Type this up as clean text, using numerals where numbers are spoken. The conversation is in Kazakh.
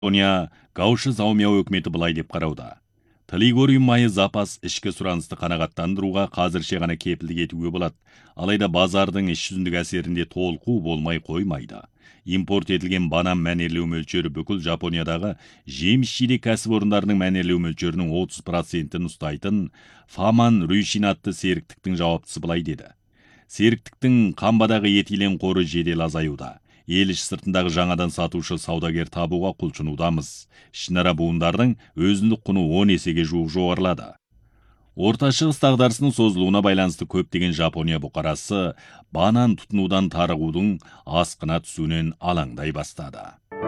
Жапония Гауши Заумяо өкіметі былай деп қарауда. Тылигорий майы запас ішкі сұранысты қанағаттандыруға қазірше ғана кепілдік етуге болады. Алайда базардың іс жүзіндік әсерінде толқу болмай қоймайды. Импорт етілген банан мәнерлеу мөлшері бүкіл Жапониядағы жеміс жидек кәсіпорындарының мәнерлеу мөлшерінің 30%-ін ұстайтын Фаман Рюшин атты серіктіктің жауаптысы былай деді. Серіктіктің қамбадағы етилен қоры жедел азаюда. Ел іш сыртындағы жаңадан сатушы саудагер табуға құлшынудамыз. Ішінара буындардың өзіндік құны 10 есеге жуық жоғарылады. Орта шығыс дағдарысының созылуына байланысты көптеген Жапония бұқарасы банан тұтынудан тарығудың асқына түсуінен алаңдай бастады.